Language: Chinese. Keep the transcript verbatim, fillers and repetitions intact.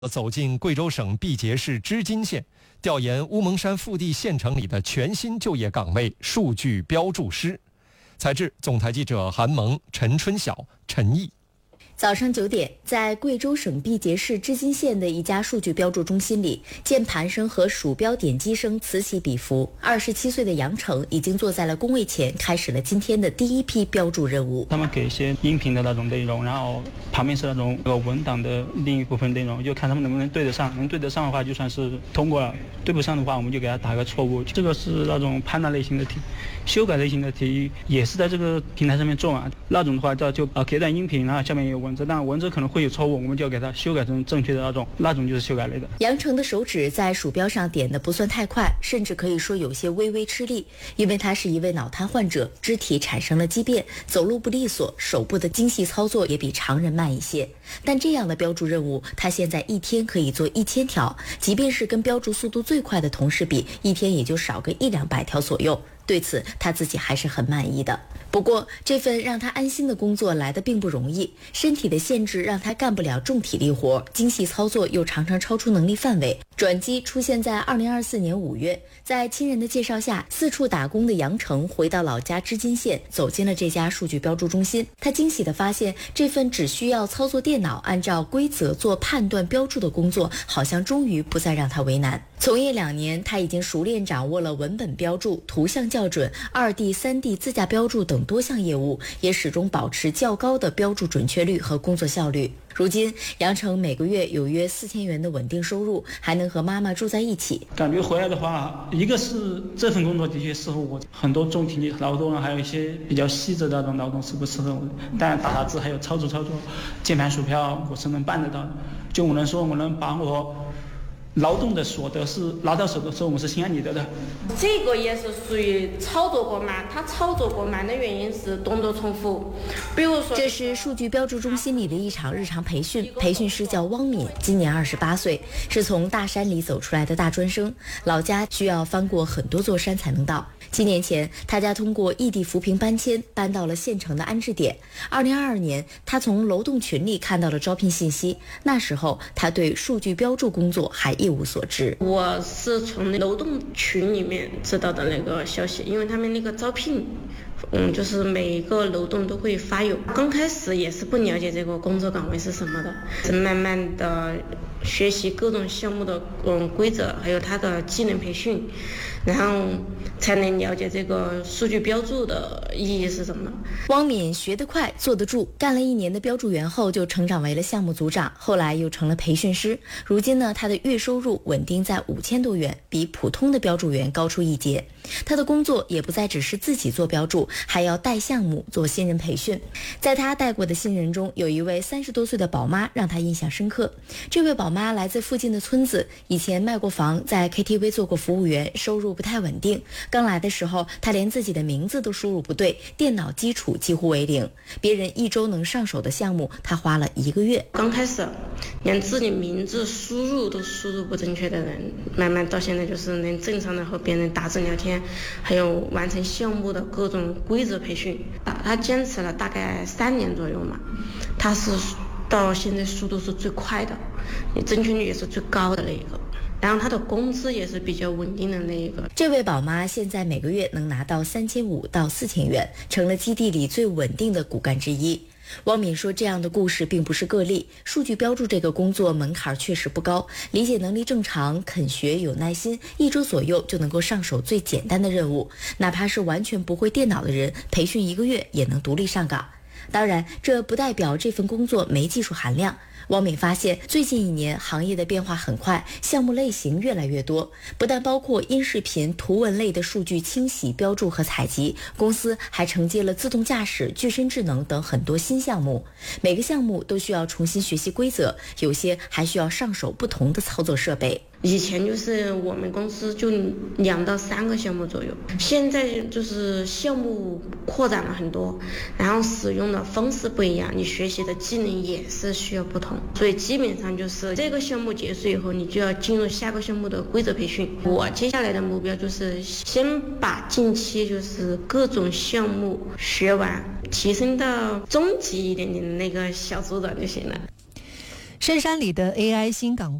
走进贵州省毕节市织金县，调研乌蒙山腹地县城里的全新就业岗位——数据标注师。采制总台记者韩萌、陈春晓、陈毅。 早上九点，在贵州省毕节市织金县的一家数据标注中心里，键盘声和鼠标点击声此起彼伏。二十七岁的杨成已经坐在了工位前，开始了今天的第一批标注任务。 他们给一些音频的那种内容，然后旁边是那种文档的另一部分内容，就看他们能不能对得上。能对得上的话，就算是通过了；对不上的话，我们就给他打个错误。这个是那种判断类型的题，修改类型的题也是在这个平台上面做啊。那种的话，就呃给段音频，然后下面有文字，但文字可能会有错误，我们就要给它修改成正确的那种，那种就是修改类的。 杨成的手指在鼠标上点的不算太快，甚至可以说有些微微吃力，因为他是一位脑瘫患者，肢体产生了畸变，走路不利索，手部的精细操作也比常人慢一些。但这样的标注任务，他现在一天可以做一千条，即便是跟标注速度最快的同事比，一天也就少个一两百条左右。对此他自己还是很满意的。不过这份让他安心的工作来得并不容易，身体的限制让他干不了重体力活，精细操作又常常超出能力范围。转机出现在二零二四年五月，在亲人的介绍下，四处打工的杨成回到老家织金县，走进了这家数据标注中心。他惊喜地发现，这份只需要操作电脑按照规则做判断标注的工作，好像终于不再让他为难。从业两年，他已经熟练掌握了文本标注、图像校准、二 D、三 D 自驾标注等多项业务，也始终保持较高的标注准确率和工作效率。如今，杨成每个月有约四千元的稳定收入，还能和妈妈住在一起。 感觉回来的话，一个是这份工作的确适合我，很多重体力劳动，还有一些比较细致的那种劳动是不适合我的。但打打字还有操作操作，键盘鼠标我是能办得到的。就我能说，我能把我劳动的所得是拿到手的时候，我是心安理得的。 这个也是属于操作过慢，它操作过慢的原因是动作重复。比如说， 这是数据标注中心里的一场日常培训，培训师叫汪敏，今年二十八岁，是从大山里走出来的大专生，老家需要翻过很多座山才能到。七年前，他家通过异地扶贫搬迁，搬到了县城的安置点。二零二二年，他从楼栋群里看到了招聘信息，那时候他对数据标注工作还一无所知。 我是从楼栋群里面知道的那个消息，因为他们那个招聘嗯，就是每个楼栋都会发有。刚开始也是不了解这个工作岗位是什么的，是慢慢的学习各种项目的嗯规则，还有它的技能培训，然后才能了解这个数据标注的意义是什么。 汪敏学得快，坐得住，干了一年的标注员后就成长为了项目组长，后来又成了培训师。如今呢，他的月收入稳定在五千多元，比普通的标注员高出一截。他的工作也不再只是自己做标注，还要带项目做新人培训。在他带过的新人中，有一位三十多岁的宝妈让他印象深刻。这位宝妈来自附近的村子，以前卖过房，在 K T V 做过服务员，收入不太稳定。刚来的时候，他连自己的名字都输入不对，电脑基础几乎为零。别人一周能上手的项目，他花了一个月。 刚开始连自己名字输入都输入不正确的人，慢慢到现在就是能正常的和别人打字聊天，还有完成项目的各种规则培训。他坚持了大概三年左右嘛，他是到现在速度是最快的，正确率也是最高的那一个。然后他的工资也是比较稳定的那一个。 这位宝妈现在每个月能拿到三千五到四千元，成了基地里最稳定的骨干之一。汪敏说，这样的故事并不是个例，数据标注这个工作门槛确实不高，理解能力正常，肯学有耐心，一周左右就能够上手最简单的任务，哪怕是完全不会电脑的人，培训一个月也能独立上岗。当然，这不代表这份工作没技术含量。汪敏发现，最近一年行业的变化很快，项目类型越来越多，不但包括音视频、图文类的数据清洗、标注和采集，公司还承接了自动驾驶、具身智能等很多新项目。每个项目都需要重新学习规则，有些还需要上手不同的操作设备。 以前就是我们公司就两到三个项目左右，现在就是项目扩展了很多，然后使用的方式不一样，你学习的技能也是需要不同，所以基本上就是这个项目结束以后，你就要进入下个项目的规则培训。我接下来的目标就是先把近期就是各种项目学完，提升到中级一点点的那个小组长就行了。 深山里的 A I 新岗